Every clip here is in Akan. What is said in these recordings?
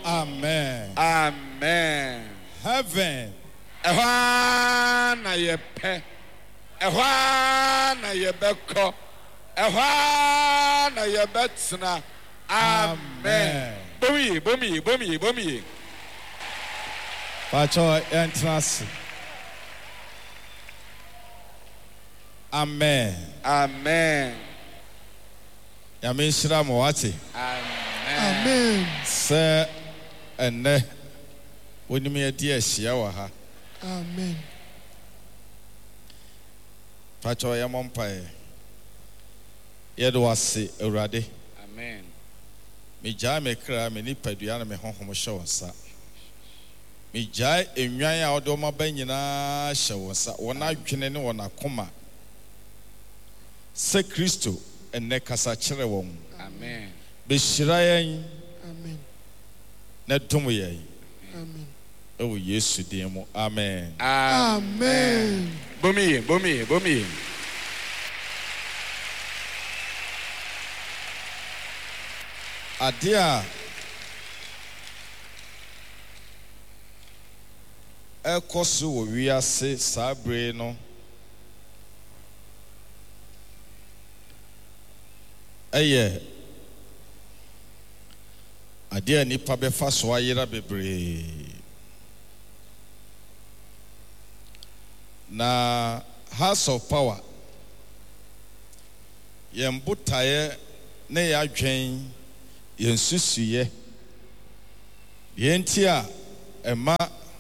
Amen. Amen. Heaven. Ehwa na yepe. Ehwa na yebeko. Ehwa na yebetsna. Amen. Bomi. Pacho entrance. Amen. Amen. Yamin shira mo wati. Amen. Se ene woni me di ahia wa ha. Amen. Pacho ya mompae. Yedo wase Awurade. Amen. Me jaa me kra me nipadua na me honhom hye wonsa. Me jaa enwan a odo ma ba nyina hye wonsa. Wona adwene ne wona koma. Se Kristo enne kasa kire won. Amen. Be shira yen. Amen. Na dum yen. Amen. Oh Yesu din mu. Amen. Amen. Bomi. Adia ekoso wo wiase sabre no eye adia nipa befa so ayera bebre na House of Power yembutaye ne yadwen yensusuye yentia ema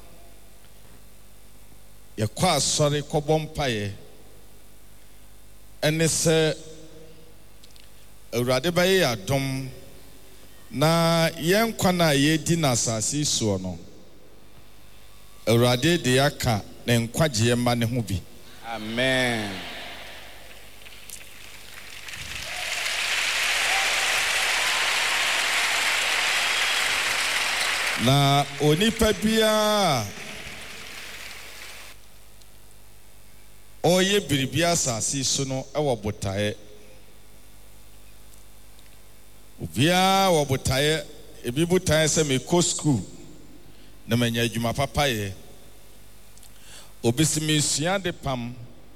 yekwa asori kobompaye ene se Awurade baye adom na yenkwa na yedi na asase suo no Awurade de aka na nkwaje ma ne ho bi. Amen. Na onipa bia oye biribia asase so no ewo botae obia wo botae ebi botae se me ko school na manya adwuma papa ye obisimi sua de pam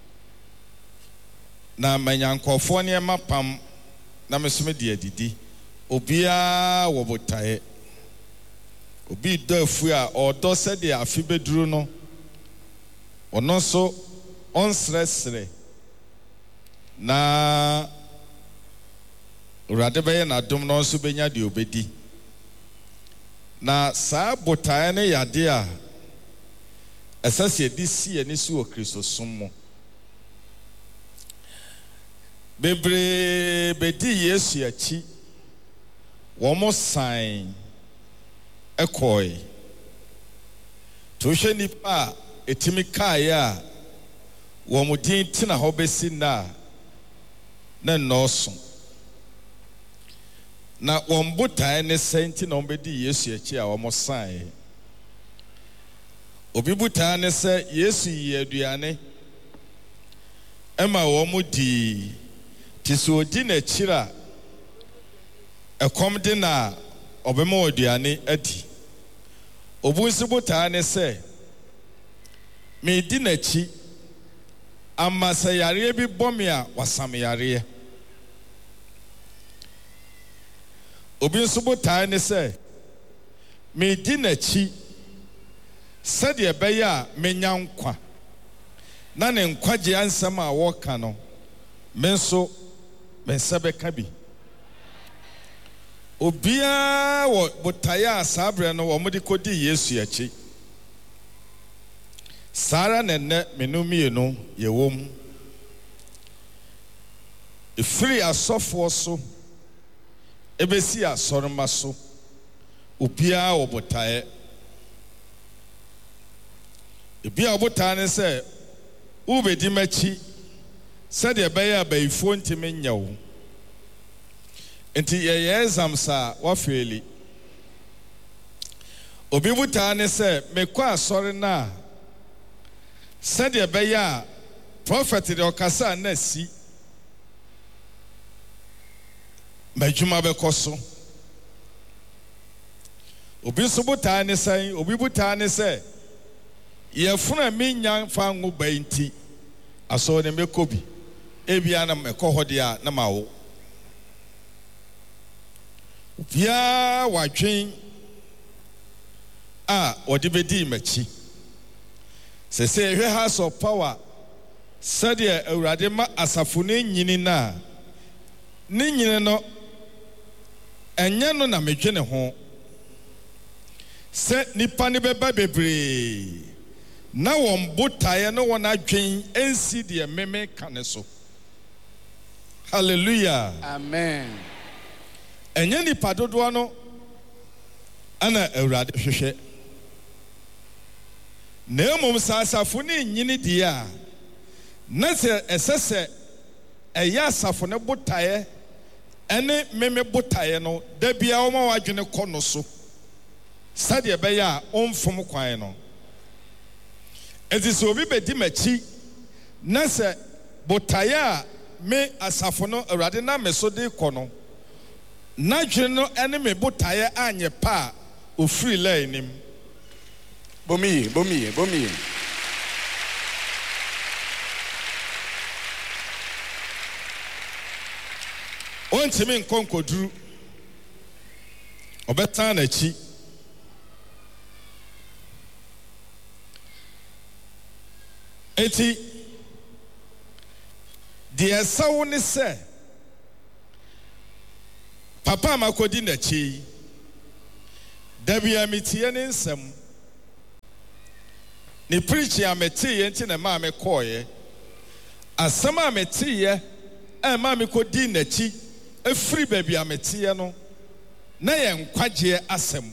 na manya nkofo ne ma pam na mesome de adidi obia wo botae obi dafu a odo se de afi beduru no ono so onsresre na Awurade beye na dom no so benya de obedi na saa botae ne yade a esase di si ani so o Kristo sommo bebre bedi Yesu achi wo mo san ekoi to hwe nipa etimi kae a wo mo din tina ho besi na noso na wombotae ne senti na ombedi Yesu achi a wo mo san obi buta ne se Yesu yi aduane ema wo mo di tiso odi na chira ekom de na obema aduane adi obunsi buta ne se me di na chi amma se yare bi bomi a wasam yare obinsi buta ne se me di na chi sede ebeya menya nkwa na ne nkwaje ansam a woka no menso mensebe ka bi obia wo botaya asabre no wo mudi kodi Yesu achi sara nenne menumi no yewom efiri asofo so ebesi asorma so obia wo botae ebia botae ne se ubedi machi sede ebeya baifo ntime nyawo enti ye examsa wa feli obi botae ne se mekwa asore na sede ebeya prophet de okasa na si madwuma bekoso Obi so botaa ne sɛn, obi botaa ne sɛ yɛfuna menya fa ngo ba nti aso ne mekobi ebia na mekɔ hɔ de a na mawo bia wadwen a ɔde bedi machi sɛ hwɛ House of Power sɛdeɛ Awurade ma asafo ne nyini na ne nyini no ɛnyɛ no na medwe ne ho sɛ nipa ne bɛba bebree na wɔn botaeɛ no wɔn adwen ensi deɛ meme ka ne so. Hallelujah. Amen. Ɛnyɛ nipa dodoɔ no ana Awurade hwehwɛ. Na mmom asafo ne nyini deɛ a na sɛ ɛsɛ ɛyɛ asafo ne botaeɛ ɛne meme botaeɛ no da bia wɔn adwene kɔ no so sɛdeɛ ɛbɛyɛ a ɔmfom kwan no. Eti sɛ obi bedi machi na sɛ botaeɛ a me asafo no Awurade na me so de kɔ no na dwene no ɛne me botaeɛ anyɛ pa a ofiri la anim. Bomi. Ontimi nkonkoduru ɔbɛtan n'akyi. Eti deɛ sawo ne sɛ papa makodi n'akyi dabi amitie ne nsɛm ne preaching ameteye nti na ma me kɔɔyɛ asɛm ameteye ma me kodi n'akyi efiri baabi ameteye no na yɛ nkwagye asɛm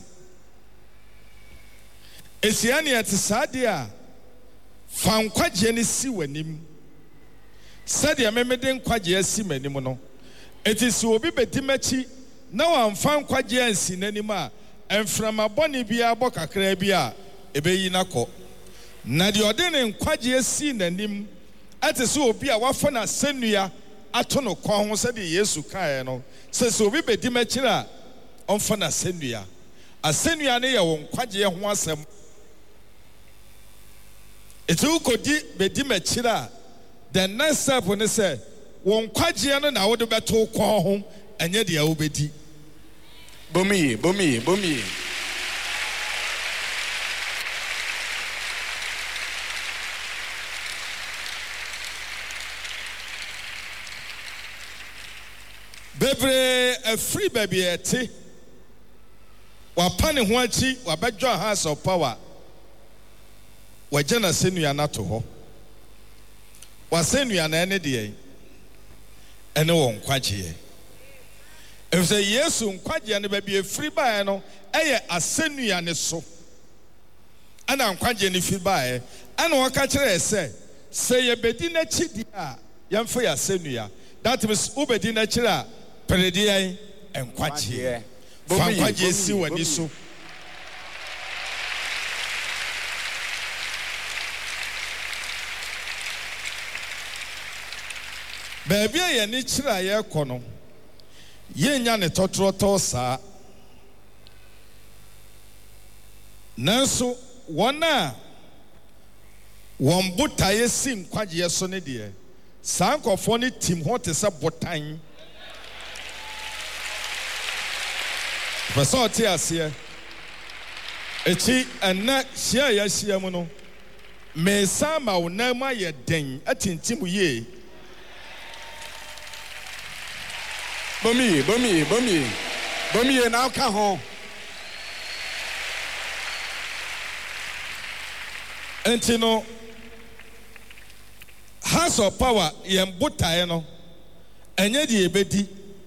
esia ne ɛte saa deɛ a fa nkwagye ne si w'anim sɛdeɛ memede nkwagye asi m'anim no eti sɛ obi bedi m'akyi na wamfa nkwagye ansi n'anim a ɛmframa bɔne biara bɔ kakra bi a ebeyi nakɔ na deɛ ɔde ne nkwagye asi n'anim ate sɛ obi a wafa na asɛnnua ato no kɔn ho sɛdeɛ Yesu kaeɛ no sɛ obi bedi m'akyi a ɔmfa na asɛnnua ne yɛ wɔn nkwagye ho asɛm. Eti ukodi bedi m'akyi a the next step ne sɛ wɔn nkwagye no na wode bɛto kɔn ho ɛnyɛ deɛ wobɛdi. Bomi. Bebree afiri baabi ɛte wapa ne ho akyi wabɛdwa House of Power wagye na asɛnnua no ato hɔ wasɛnnua na ɛne deɛ ɛne wɔn nkwagyeɛ efisɛ Yesu nkwagyeɛ no baabi afiri baeɛ no ɛyɛ asɛnnua ne so ɛna nkwagyeɛ no firi baeɛ ɛna wɔka kyerɛ sɛ yɛbɛdi n'akyi deɛ a yɛmfa yɛ asɛnnua that means wobɛdi n'akyi a pɛrɛdeɛ nkwagyeɛ fa nkwagyeɛ si w'ani so. Baabi a yɛne kyerɛ a yɛrekɔ no yɛnya ne tɔtrɔtɔ saa nanso wɔn a wɔn botaeɛ si nkwagyeɛ so ne deɛ saa nkɔfoɔ ne tim hɔ te sɛ botan pɛ sɛ ɔte aseɛ ekyi ɛnɛ hyia a yɛahyia mu no mesa ma wo nan mu ayɛ den atintim yie. Bomi na aka ho. Enti no House of Power yɛn botaeɛ no ɛnyɛ deɛ ebedi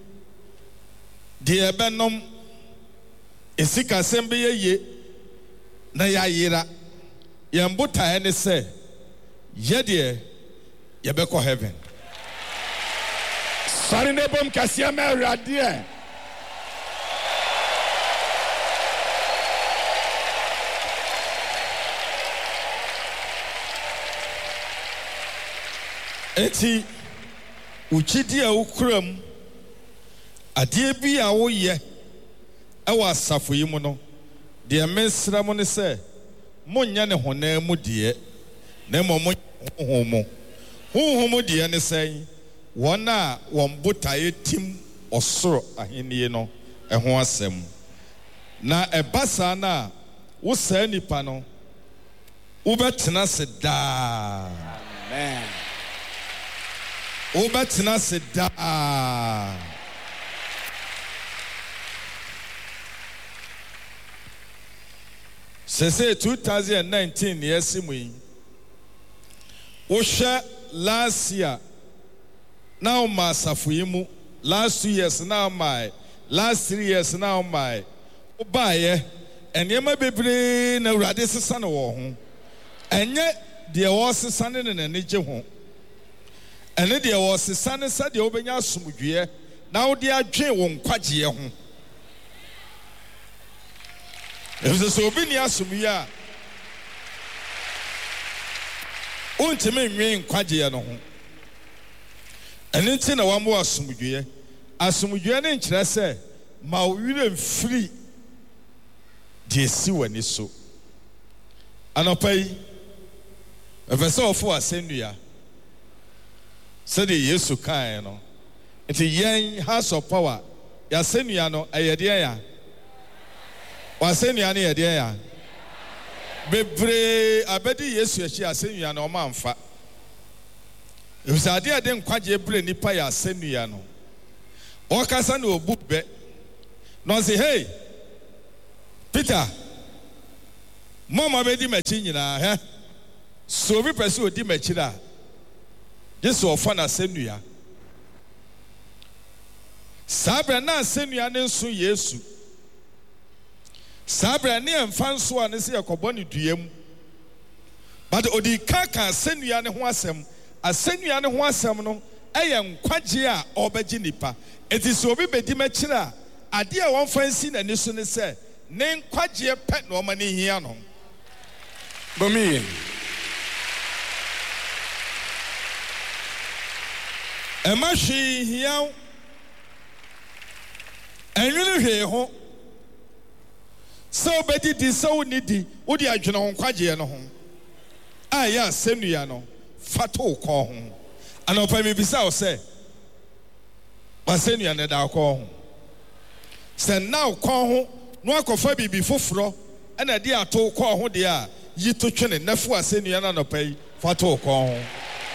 deɛ ɛbɛnom esikasɛm bɛyɛ yie na yɛayera yɛn botaeɛ ne sɛ yɛdeɛ yɛbɛkɔ heaven. Sari ne bom kasiya me Awurade. Eti uchidi a ukram adeɛ bi a woyɛ ɛwɔ asafo yi mu no deɛ mesra mo ne sɛ monnya ne honam mu deɛ na mmom honhom deɛ ne sɛn wɔn a wɔn botaeɛ tim ɔsoro ahenni no ɛho asɛm na ɛba saa na wo saa nipa no wobɛtena se daa Amen. wobɛtena se daa sɛsɛ 2019 ne yɛsi mu yi wohwɛ last year now ma asafo yi mu last 2 years now my last 3 years now my obaye enema bebre na Awurade sesa ne wo ho enye de wo sesa ne ne n'agye ho ene de wo sesa ne sa de obenya asomdwe na wo de adwen wo nkwagye ho efese obi ni asomdwe a ontime nwen nkwagye no ho ene nti na wamo asomdwe ne nkyerɛ sɛ ma wire mfiri de si wani so anɔpa yi efese ofo asennua sɛ de Yesu kae no nti yɛn house of power ya asennua no ɛyɛ deɛ ya wasennua ne yɛ deɛ ya bebre abedi Yesu akyi asennua no ɔma mfa efese ade ade nkwagye bre nipa ya asennua no ɔkasa na obu bɛ no say hey Peter mama bedi machi nyina he so bi pese odi machi da Yesu ofa na asennua sabra na asennua ne nso Yesu sabra ne emfa nso a ne se yakobɔ ne duam but odi kaka asennua ne ho asɛm no ɛyɛ nkwagye a ɔbɛgye nipa eti so obi bedi machi a ade a wɔn fansi na ni so ne sɛ ne nkwagye pɛ na ɔma ne hia no Bomi. ɛma hwee hia ɛnwene hwee ho sɛ obedidi sɛ wonidi wode adwene ho nkwagye no ho a yɛ asɛnnua no fato kɔ ho anɔpa mi bisa wo sɛ asɛnnua ne da kɔ ho sɛ na kɔ ho no akɔfa bibi foforo ɛna de ato kɔ ho de a yi to twene nafo asɛnnua na anɔpa yi fato kɔ ho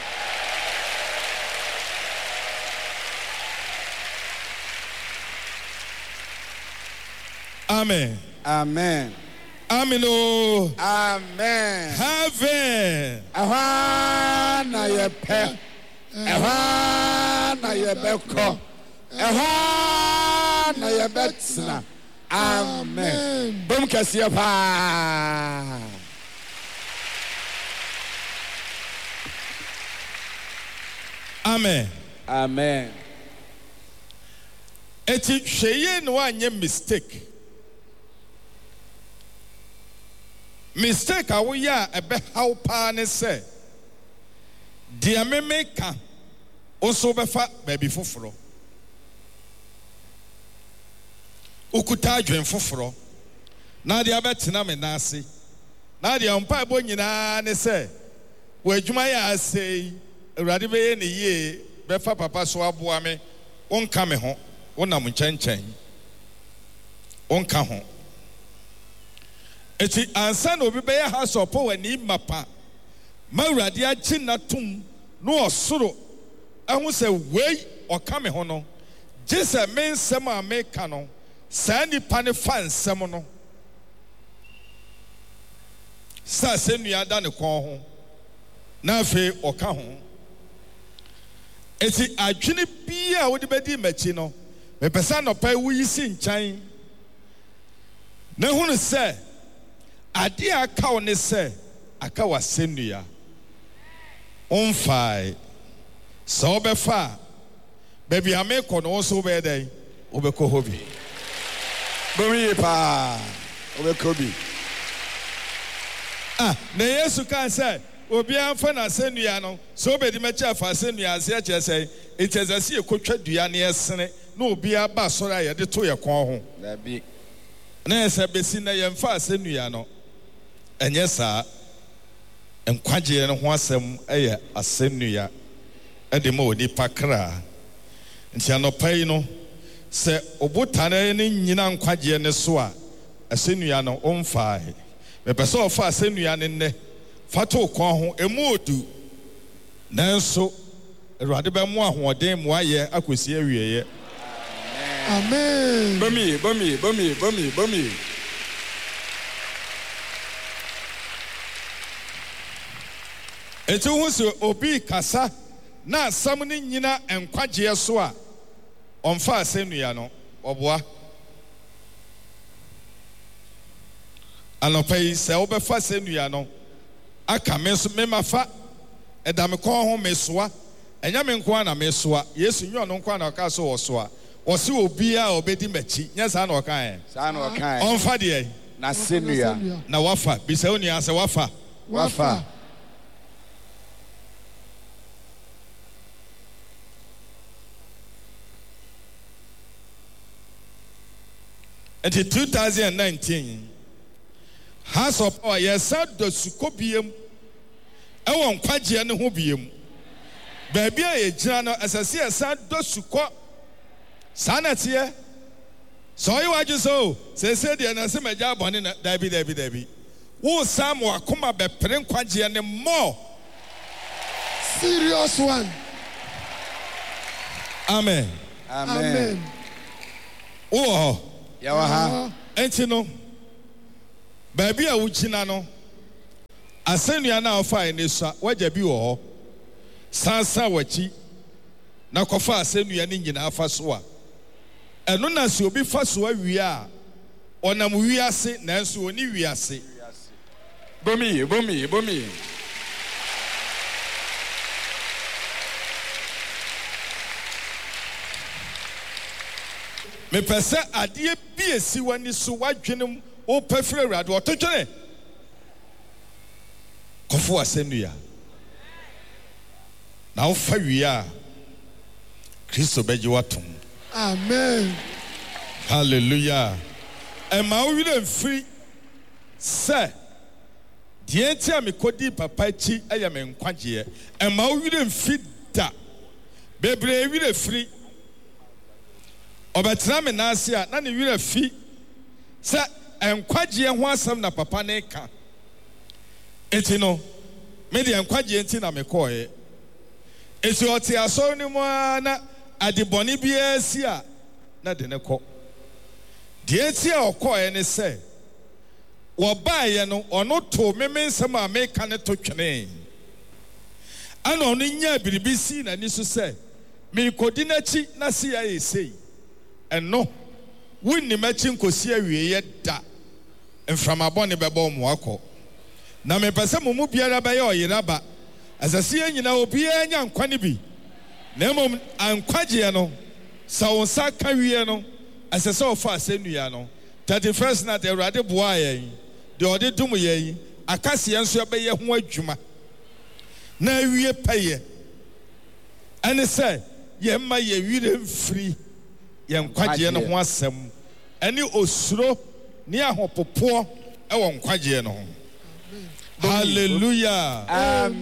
amen Amen. amen oh Amen. heaven Aha na yepe. Aha na yebeko. Aha na yebetsna. Amen. Bom kasiya pa. amen Amen. eti hweye no anye mistake a woyɛ a ɛbɛ haw paa ne sɛ deɛ memeka nso bɛfa baabi foforo ukuta adwen foforo na deɛ abɛtena me n'ase na deɛ mpaebɔ nyinaa ne sɛ wɔ adwuma yɛ asɛi Awurade bɛyɛ ne yie bɛfa papa so aboa me wonka me ho wonam nkyɛnkyɛn wonka ho eti ansa na obi bɛyɛ house of power ni mapa ma Awurade agye natum no ɔsoro ɛho sɛ wei ɔka me ho no gye sɛ me nsɛm a meka no saa nipa ne fa nsɛm no sɛ asɛnnua da ne kɔn ho na afei ɔka ho eti adwene bi a wode bɛdi m'akyi no mepɛ sɛ anɔpa woyi si nkyɛn na hunu sɛ ade a aka wo ne sɛ aka w'asɛnnua ɔmfae sɛ wobɛfa a baabi a mekɔ no wo nso wobɛyɛ dɛn wobɛkɔ hɔ bi Bomi pa. Obekobi. na Yesu kan sɛ obiara mfa n'asɛnnua no sɛ wobɛdi m'akyi afa asɛnnua ase akyerɛ sɛ enti ɛsɛ sɛ yɛkɔtwa dua ne yɛsene na obiara ba asɔre a yɛde to yɛ kɔn ho Dabi. na ese besi na yemfa asennua no enye saa enkwagye no ho asem eye asennua ede ma onipa kra nti anopai no se obotane ne nyina nkwagye ne so a asennua no omfaae me pese ofa asennua ne ne fato kon ho emu odu nanso Erade be mo ahoden mo aye akosi awieye. Amen. Bomi. Etu hu so obi kasa na asam ne nyina enkwagye so a omfa asennua no oboa. Anopai se obefa asennua no aka me so me mafa edame kon ho mesoa enya me nko na mesoa Yesu nyo no nko na ka so wosoa wose obi a obedi machi nya sa na okan sa na okan onfa de na senua na wafa bisa oni ase wafa in 2019 House of Power yesa do sukobiem ewon kwagye ne ho biem Baby a gyina no asase esa do suko sanatie so you waju so se de na se magya bone na dabi wo sam wakoma be pere kwagye ne more serious one. Amen. Oh yawa enti no baby a wo gyina no asennua na ofa ne so wagya bi wo ho sansa wachi na kofa asennua ne nyina afa so a eno na se obi fa so awie a onam wiase nanso oni wiase bomi me pese ade bi esi wani so wadwenem o pafre awrade otodwene kofo asennua na ofa wie a Kristo beji watum. Amen. Hallelujah. Ema o wile mfiri se die ti a mekodi papa chi aya me nkwagye ema o wile mfiri da bebre wile firi obetra me na ase a na ne wile fi se enkwagye ho asem na papa ne ka enti no me de enkwagye enti na mekoe esi oti aso ni mo na adiboni bia si a na de ne ko de ti a okoe ne se wo baaye no ono to memensem a meka ne to twene ana ono nya biribisi na ni so se me kodi na chi na se ya esei eno wonni machi nkosi awieye da mframabone bebo mo akọ na me pese mo mu biara ba ye oyiraba asase nyina obi anya nkwane bi na mom ankwagye no sa wonsa ka wie no asase ofa asennua no 31st na de Awurade boa yen de ode dum yen akase enso be ye ho adwuma na wie paye ane se ye ma ye wire mfiri ye nkwagye no ho asem ane osuro ne ahopopo e wo nkwagye no ho. Hallelujah.